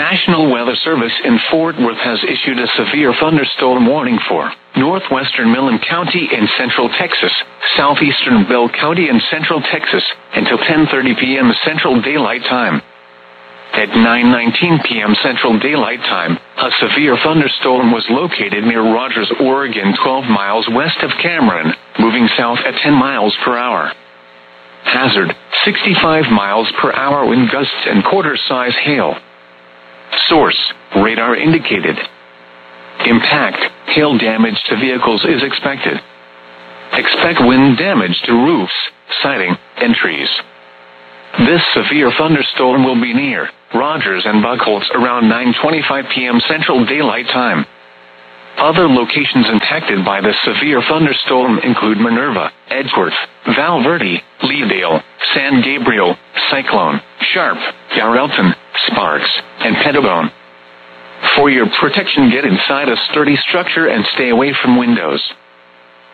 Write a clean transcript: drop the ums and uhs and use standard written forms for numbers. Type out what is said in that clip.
National Weather Service in Fort Worth has issued a severe thunderstorm warning for northwestern Midland County in central Texas, southeastern Bell County in central Texas, until 10:30 p.m. Central Daylight Time. At 9:19 p.m. Central Daylight Time, a severe thunderstorm was located near Rogers, Oregon, 12 miles west of Cameron, moving south at 10 miles per hour. Hazard, 65 miles per hour wind gusts and quarter-size hail. Source, radar indicated. Impact, hail damage to vehicles is expected. Expect wind damage to roofs, siding, and trees. This severe thunderstorm will be near Rogers and Buchholz around 9:25 p.m. Central Daylight Time. Other locations impacted by the severe thunderstorm include Minerva, Edgeworth, Val Verde, Leadale, San Gabriel, Cyclone, Sharp, Yarrelton, Sparks, and Pettibone. For your protection, get inside a sturdy structure and stay away from windows.